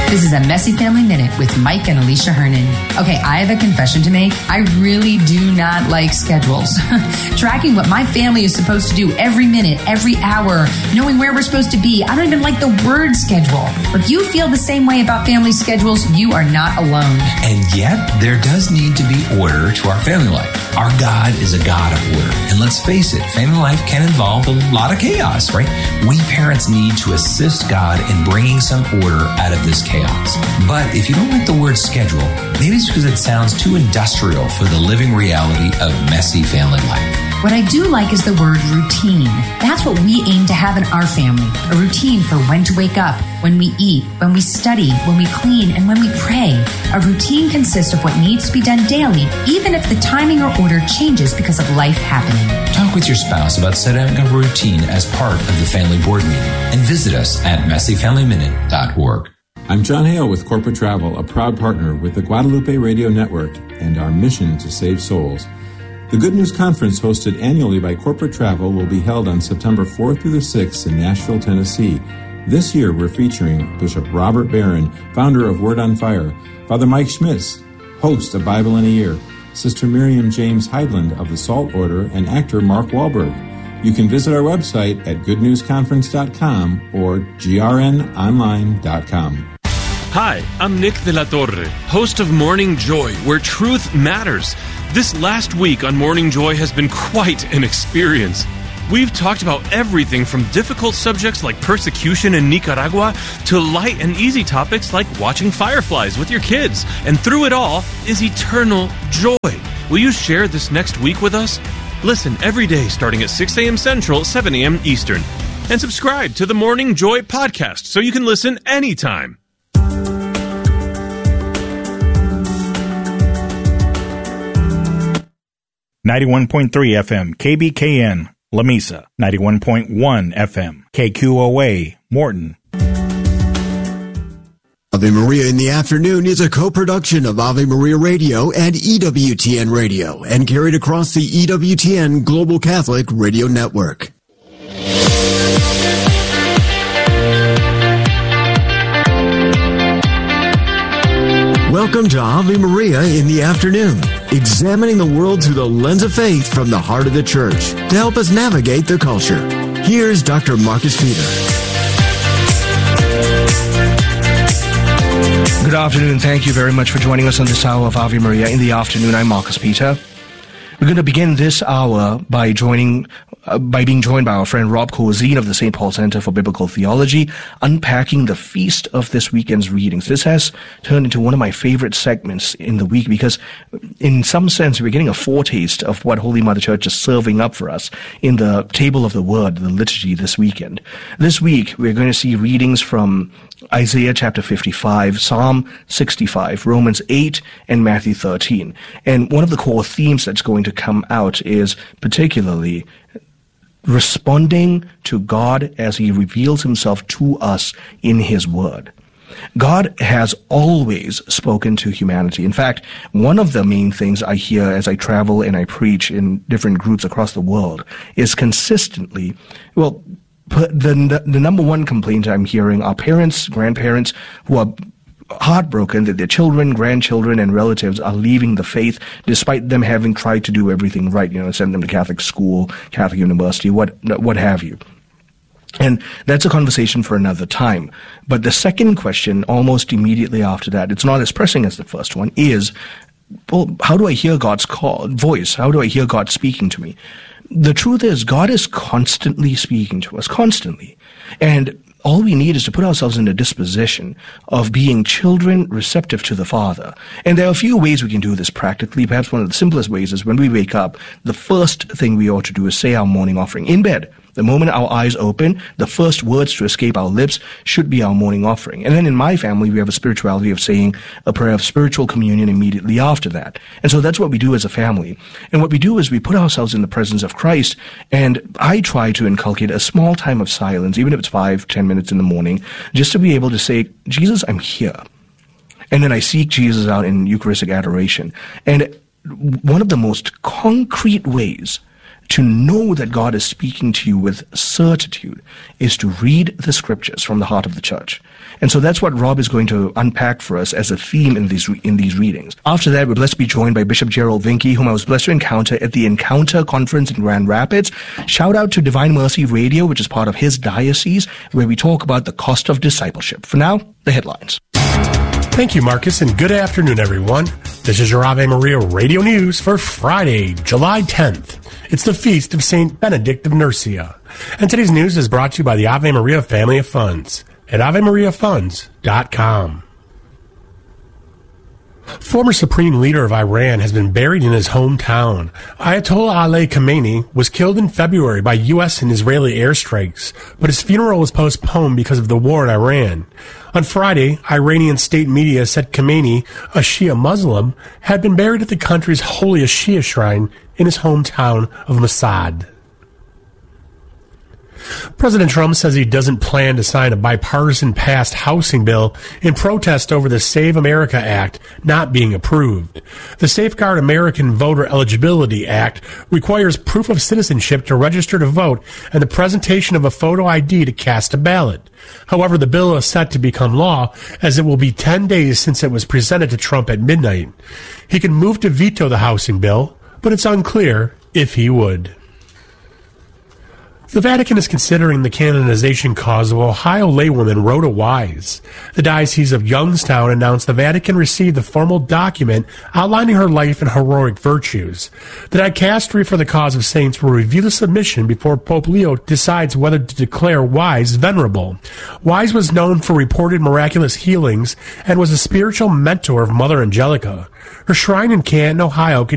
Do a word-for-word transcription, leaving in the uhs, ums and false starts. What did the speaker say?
This is a Messy Family Minute with Mike and Alicia Hernan. Okay, I have a confession to make. I really do not like schedules. Tracking what my family is supposed to do every minute, every hour, knowing where we're supposed to be. I don't even like the word schedule. If you feel the same way about family schedules, you are not alone. And yet, there does need to be order to our family life. Our God is a God of order. And let's face it, family life can involve a lot of chaos, right? We parents need to assist God in bringing some order out of this chaos. But if you don't like the word schedule, maybe it's because it sounds too industrial for the living reality of messy family life. What I do like is the word routine. That's what we aim to have in our family. A routine for when to wake up, when we eat, when we study, when we clean, and when we pray. A routine consists of what needs to be done daily, even if the timing or order changes because of life happening. Talk with your spouse about setting up a routine as part of the family board meeting. And visit us at messy family minute dot org. I'm John Hale with Corporate Travel, a proud partner with the Guadalupe Radio Network and our mission to save souls. The Good News Conference, hosted annually by Corporate Travel, will be held on September fourth through the sixth in Nashville, Tennessee. This year, we're featuring Bishop Robert Barron, founder of Word on Fire, Father Mike Schmitz, host of Bible in a Year, Sister Miriam James Heidland of the Salt Order, and actor Mark Wahlberg. You can visit our website at good news conference dot com or g r n online dot com. Hi, I'm Nick de la Torre, host of Morning Joy, where truth matters. This last week on Morning Joy has been quite an experience. We've talked about everything from difficult subjects like persecution in Nicaragua to light and easy topics like watching fireflies with your kids. And through it all is eternal joy. Will you share this next week with us? Listen every day starting at six a.m. Central, seven a.m. Eastern. And subscribe to the Morning Joy podcast so you can listen anytime. ninety-one point three F M, K B K N, Lamesa. ninety-one point one F M, K Q O A, Morton. Ave Maria in the Afternoon is a co-production of Ave Maria Radio and E W T N Radio and carried across the E W T N Global Catholic Radio Network. Welcome to Ave Maria in the Afternoon, examining the world through the lens of faith from the heart of the Church to help us navigate the culture. Here's Doctor Marcus Peter. Good afternoon. Thank you very much for joining us on this hour of Ave Maria in the Afternoon. I'm Marcus Peter. We're going to begin this hour by joining, uh, by being joined by our friend Rob Corzine of the Saint Paul Center for Biblical Theology, unpacking the feast of this weekend's readings. This has turned into one of my favorite segments in the week because, in some sense, we're getting a foretaste of what Holy Mother Church is serving up for us in the table of the Word, the liturgy, this weekend. This week, we're going to see readings from Isaiah chapter fifty-five, Psalm sixty-five, Romans eight, and Matthew thirteen. And one of the core themes that's going to come out is particularly responding to God as He reveals Himself to us in His Word. God has always spoken to humanity. In fact, one of the main things I hear as I travel and I preach in different groups across the world is consistently, well, the, the number one complaint I'm hearing are parents, grandparents who are heartbroken that their children, grandchildren, and relatives are leaving the faith despite them having tried to do everything right, you know, send them to Catholic school, Catholic university, what what have you. And that's a conversation for another time. But the second question, almost immediately after that, it's not as pressing as the first one, is, well, how do I hear God's call, voice? How do I hear God speaking to me? The truth is, God is constantly speaking to us, constantly. And all we need is to put ourselves in a disposition of being children receptive to the Father. And there are a few ways we can do this practically. Perhaps one of the simplest ways is when we wake up, the first thing we ought to do is say our morning offering in bed. The moment our eyes open, the first words to escape our lips should be our morning offering. And then in my family, we have a spirituality of saying a prayer of spiritual communion immediately after that. And so that's what we do as a family. And what we do is we put ourselves in the presence of Christ, and I try to inculcate a small time of silence, even if it's five, ten minutes in the morning, just to be able to say, Jesus, I'm here. And then I seek Jesus out in Eucharistic adoration. And one of the most concrete ways to know that God is speaking to you with certitude is to read the scriptures from the heart of the church. And so that's what Rob is going to unpack for us as a theme in these in these readings. After that, we're blessed to be joined by Bishop Gerald Vinke, whom I was blessed to encounter at the Encounter Conference in Grand Rapids. Shout out to Divine Mercy Radio, which is part of his diocese, where we talk about the cost of discipleship. For now, the headlines. Thank you, Marcus, and good afternoon, everyone. This is your Ave Maria Radio News for Friday, July tenth. It's the feast of Saint Benedict of Nursia. And today's news is brought to you by the Ave Maria Family of Funds at ave maria funds dot com. Former Supreme Leader of Iran has been buried in his hometown. Ayatollah Ali Khamenei was killed in February by U S and Israeli airstrikes, but his funeral was postponed because of the war in Iran. On Friday, Iranian state media said Khamenei, a Shia Muslim, had been buried at the country's holiest Shia shrine in his hometown of Masad. President Trump says he doesn't plan to sign a bipartisan passed housing bill in protest over the Save America Act not being approved. The Safeguard American Voter Eligibility Act requires proof of citizenship to register to vote and the presentation of a photo I D to cast a ballot. However, the bill is set to become law as it will be ten days since it was presented to Trump at midnight. He can move to veto the housing bill, but it's unclear if he would. The Vatican is considering the canonization cause of Ohio laywoman Rhoda Wise. The Diocese of Youngstown announced the Vatican received the formal document outlining her life and heroic virtues. The dicastery for the cause of saints will review the submission before Pope Leo decides whether to declare Wise venerable. Wise was known for reported miraculous healings and was a spiritual mentor of Mother Angelica. Her shrine in Canton, Ohio,